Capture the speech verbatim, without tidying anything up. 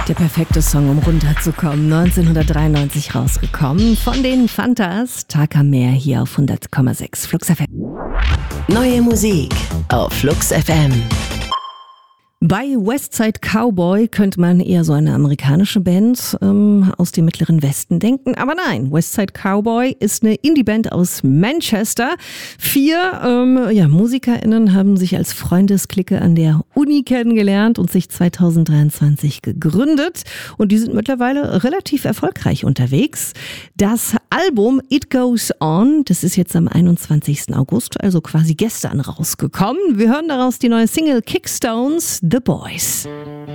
Der perfekte Song, um runterzukommen. neunzehnhundertdreiundneunzig rausgekommen. Von den Fantas. Tag am Meer hier auf hundert Komma sechs Flux F M. Neue Musik auf Flux F M. Bei Westside Cowboy könnte man eher so eine amerikanische Band ähm, aus dem mittleren Westen denken. Aber nein, Westside Cowboy ist eine Indie-Band aus Manchester. Vier ähm, ja, MusikerInnen haben sich als Freundesklicke an der Uni kennengelernt und sich zweitausenddreiundzwanzig gegründet. Und die sind mittlerweile relativ erfolgreich unterwegs. Das Album It Goes On, das ist jetzt am einundzwanzigsten August, also quasi gestern rausgekommen. Wir hören daraus die neue Single Kickstones, The Boys.